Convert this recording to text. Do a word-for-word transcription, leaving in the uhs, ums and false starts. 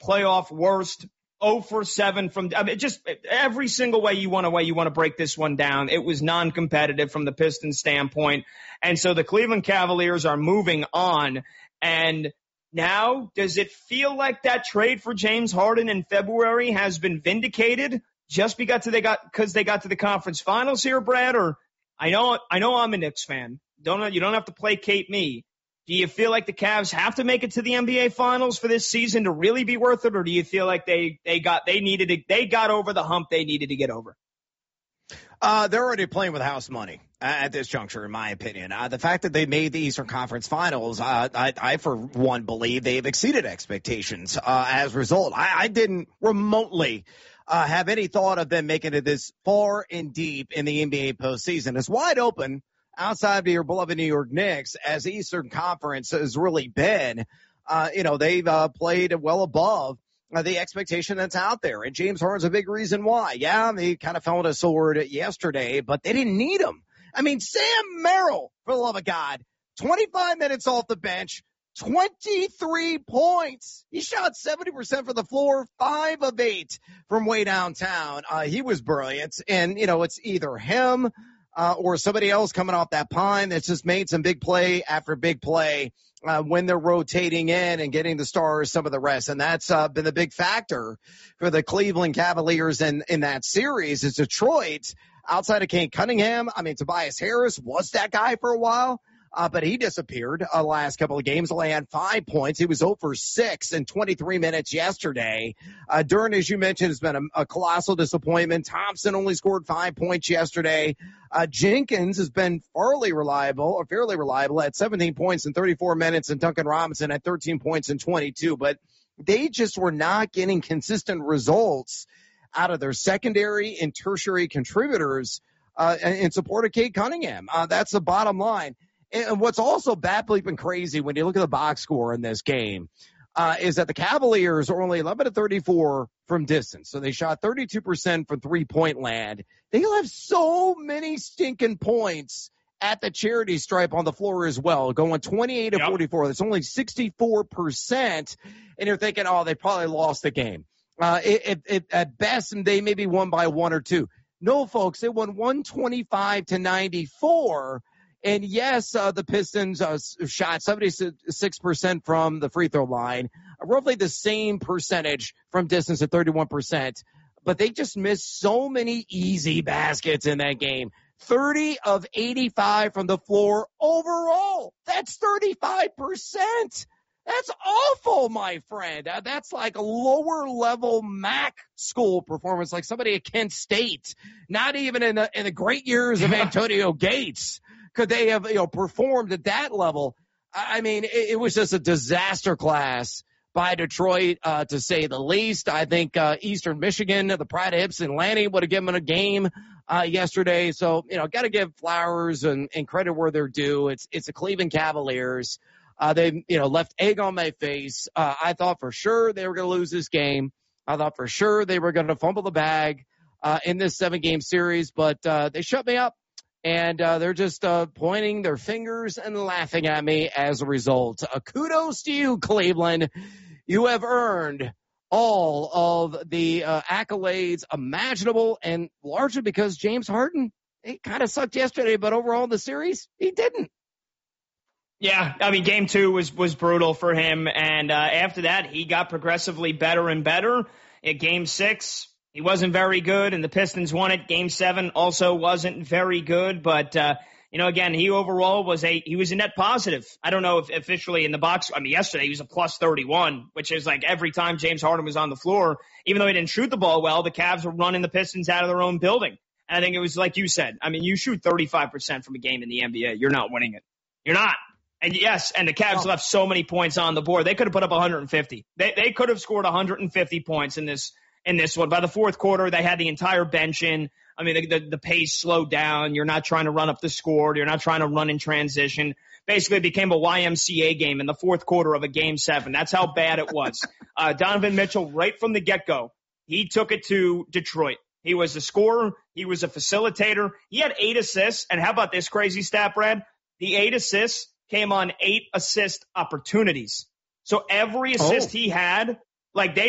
playoff worst, oh for seven from, I mean, just every single way you want to way you want to break this one down. It was non-competitive from the Pistons standpoint. And so the Cleveland Cavaliers are moving on. And now, does it feel like that trade for James Harden in February has been vindicated just because they got because they got to the conference finals here, Brad? Or I know I know I'm a Knicks fan. Don't you don't have to placate me. Do you feel like the Cavs have to make it to the N B A Finals for this season to really be worth it, or do you feel like they they got they needed to, they got over the hump they needed to get over? Uh, they're already playing with house money at this juncture, in my opinion. Uh, the fact that they made the Eastern Conference Finals, uh, I, I, for one, believe they've exceeded expectations. Uh, as a result, I, I didn't remotely uh, have any thought of them making it this far and deep in the N B A postseason. It's wide open outside of your beloved New York Knicks, as the Eastern Conference has really been. Uh, you know, they've uh, played well above Uh, the expectation that's out there. And James Harden's a big reason why. Yeah, they kind of fell on a sword yesterday, but they didn't need him. I mean, Sam Merrill, for the love of God, twenty-five minutes off the bench, twenty-three points. He shot seventy percent from the floor, five of eight from way downtown. Uh, he was brilliant. And, you know, it's either him uh, or somebody else coming off that pine that's just made some big play after big play. Uh, when they're rotating in and getting the stars, some of the rest. And that's uh, been the big factor for the Cleveland Cavaliers in, in that series is Detroit. Outside of Cade Cunningham, I mean, Tobias Harris was that guy for a while, uh, but he disappeared uh, last couple of games. Only had five points. He was zero for six in twenty-three minutes yesterday. Uh, Durant, as you mentioned, has been a, a colossal disappointment. Thompson only scored five points yesterday. Uh, Jenkins has been fairly reliable, or fairly reliable at seventeen points in thirty-four minutes, and Duncan Robinson at thirteen points in twenty-two. But they just were not getting consistent results out of their secondary and tertiary contributors uh, in support of Cade Cunningham. Uh, that's the bottom line. And what's also bat bleeping crazy when you look at the box score in this game uh, is that the Cavaliers are only eleven to thirty-four from distance. So they shot thirty-two percent from three-point land. They left so many stinking points at the charity stripe on the floor as well, going twenty-eight to forty-four. That's only sixty-four percent. And you're thinking, oh, they probably lost the game. Uh, it, it, at best, they maybe won by one or two. No, folks, they won one twenty-five to ninety-four. And yes, uh, the Pistons uh, shot seventy-six percent from the free throw line, roughly the same percentage from distance at thirty-one percent. But they just missed so many easy baskets in that game. thirty of eighty-five from the floor overall. That's thirty-five percent. That's awful, my friend. Uh, that's like a lower level M A C school performance, like somebody at Kent State. Not even in the, in the great years of Antonio Gates could they have, you know, performed at that level. I mean, it, it was just a disaster class by Detroit, uh, to say the least. I think uh, Eastern Michigan, the Pride of Hips and Lanny would have given them a game uh, yesterday. So, you know, got to give flowers and, and credit where they're due. It's it's the Cleveland Cavaliers. Uh, they, you know, left egg on my face. Uh, I thought for sure they were going to lose this game. I thought for sure they were going to fumble the bag uh, in this seven-game series, but uh, they shut me up. And uh, they're just uh, pointing their fingers and laughing at me as a result. Uh, kudos to you, Cleveland. You have earned all of the uh, accolades imaginable, and largely because James Harden, he kind of sucked yesterday, but overall in the series, he didn't. Yeah, I mean, game two was, was brutal for him. And uh, after that, he got progressively better and better. At game six, he wasn't very good, and the Pistons won it. Game seven also wasn't very good, but uh, you know, again, he overall was a he was a net positive. I don't know if officially in the box. I mean, yesterday he was a plus thirty-one, which is like every time James Harden was on the floor, even though he didn't shoot the ball well, the Cavs were running the Pistons out of their own building. And I think it was like you said. I mean, you shoot thirty-five percent from a game in the N B A, you're not winning it. You're not. And yes, and the Cavs oh. left so many points on the board. They could have put up one hundred fifty. They they could have scored one hundred fifty points in this. In this one. By the fourth quarter, they had the entire bench in. I mean, the, the, the pace slowed down. You're not trying to run up the score. You're not trying to run in transition. Basically, it became a Y M C A game in the fourth quarter of a game seven. That's how bad it was. uh, Donovan Mitchell, right from the get-go, he took it to Detroit. He was a scorer. He was a facilitator. He had eight assists. And how about this crazy stat, Brad? The eight assists came on eight assist opportunities. So every assist oh. he had, like they